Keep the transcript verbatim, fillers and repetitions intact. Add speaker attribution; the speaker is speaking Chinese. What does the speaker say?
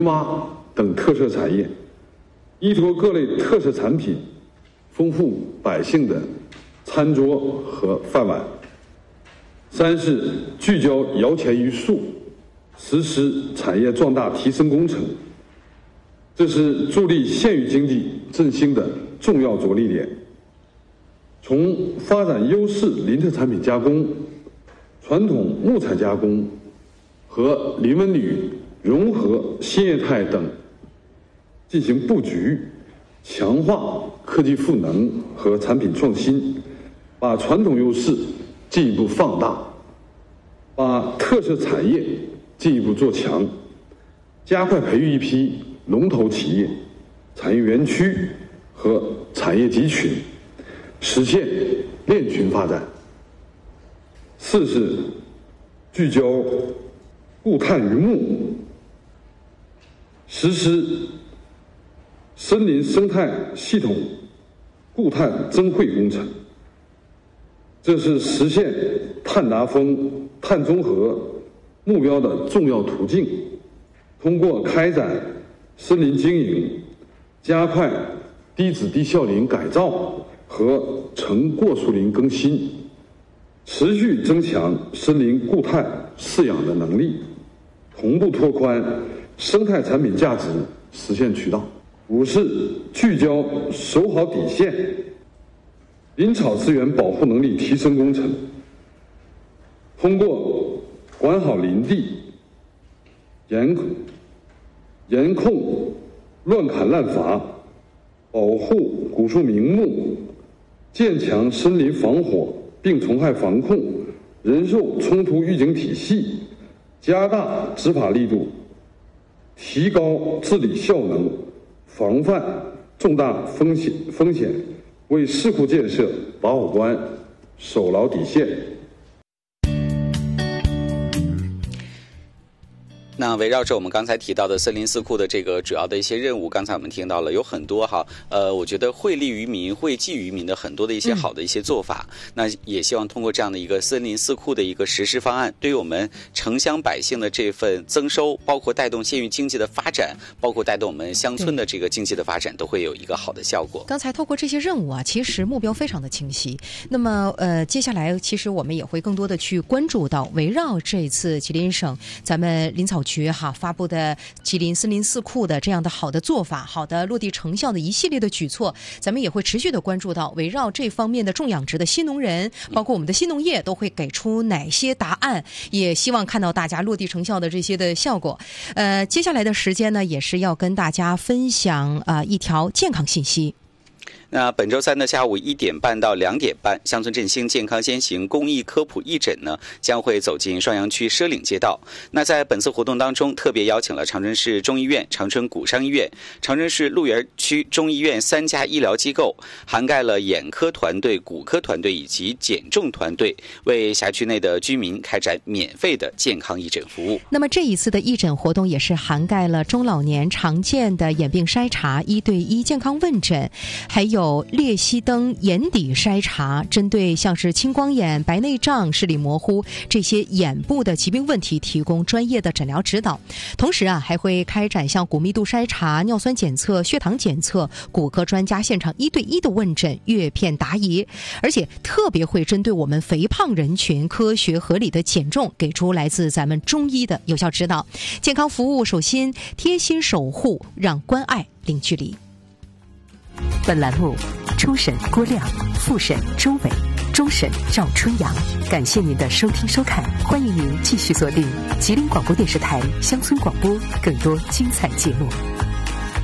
Speaker 1: 蛙等特色产业，依托各类特色产品，丰富百姓的餐桌和饭碗。三是聚焦摇钱于树，实施产业壮大提升工程，这是助力县域经济振兴的重要着力点。从发展优势林特产品加工、传统木材加工和林文旅融合新业态等进行布局，强化科技赋能和产品创新，把传统优势进一步放大，把特色产业进一步做强，加快培育一批龙头企业、产业园区和产业集群，实现链群发展。四是聚焦固碳于牧，实施森林生态系统固碳增汇工程，这是实现碳达峰、碳中和目标的重要途径。通过开展森林经营，加快低脂低效林改造和成过树林更新，持续增强森林固碳饲养的能力，同步拓宽生态产品价值实现渠道。五是聚焦守好底线，林草资源保护能力提升工程，通过管好林地，严严控乱砍滥伐，保护古树名木，建强森林防火病虫害防控、人兽冲突预警体系，加大执法力度，提高治理效能，防范重大风险风险，为市库建设把好关，守牢底线。
Speaker 2: 那围绕着我们刚才提到的森林四库的这个主要的一些任务，刚才我们听到了有很多哈，呃，我觉得惠利于民、惠济于民的很多的一些好的一些做法。嗯、那也希望通过这样的一个森林四库的一个实施方案，对于我们城乡百姓的这份增收，包括带动县域经济的发展，包括带动我们乡村的这个经济的发展，都会有一个好的效果。
Speaker 3: 刚才透过这些任务啊，其实目标非常的清晰。那么呃，接下来其实我们也会更多的去关注到围绕这次吉林省咱们林草局局哈发布的吉林森林四库的这样的好的做法、好的落地成效的一系列的举措，咱们也会持续的关注到围绕这方面的重养殖的新农人，包括我们的新农业都会给出哪些答案，也希望看到大家落地成效的这些的效果。呃，接下来的时间呢，也是要跟大家分享啊、呃、一条健康信息。
Speaker 2: 那本周三的下午一点半到两点半，乡村振兴健康先行公益科普义诊呢将会走进双阳区奢岭街道。那在本次活动当中，特别邀请了长春市中医院、长春骨伤医院、长春市鹿园区中医院三家医疗机构，涵盖了眼科团队、骨科团队以及减重团队，为辖区内的居民开展免费的健康义诊服务。
Speaker 3: 那么这一次的义诊活动也是涵盖了中老年常见的眼病筛查、一对一健康问诊，还有有裂隙灯眼底筛查，针对像是青光眼、白内障、视力模糊这些眼部的疾病问题提供专业的诊疗指导。同时啊，还会开展像骨密度筛查、尿酸检测、血糖检测、骨科专家现场一对一的问诊、阅片答疑，而且特别会针对我们肥胖人群科学合理的减重，给出来自咱们中医的有效指导。健康服务手心贴心守护，让关爱零距离。
Speaker 4: 本栏目初审郭亮，复审周伟，终审赵春阳。感谢您的收听收看，欢迎您继续锁定吉林广播电视台乡村广播更多精彩节目。